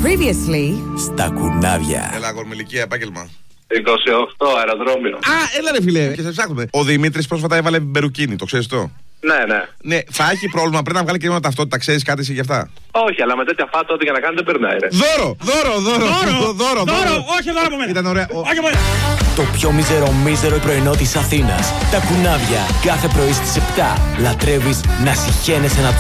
Previously. Στα κουνάβια. Έλα, αγορμιλική επάγγελμα. 28 αεροδρόμιο. Α, έλα ρε φίλε, και σε ψάχνουμε. Ο Δημήτρης πρόσφατα έβαλε μπερουκίνι, το ξέρεις το? Ναι. Ναι, θα έχει πρόβλημα, πρέπει να βγάλει και μια ταυτότητα, ξέρεις κάτι εσύ γι' αυτά? Όχι, αλλά με τέτοια φάτα ό,τι για να κάνει δεν περνάει, ρε. Δώρο, Όχι δώρο από μένα. Ήταν ωραία. Όχι από μένα. Το πιο μίζερο πρωινό της Αθήνας. Τα κουνάβια. Κάθε πρωί στις 7. Λατρεύεις να συχαίνεσαι να τους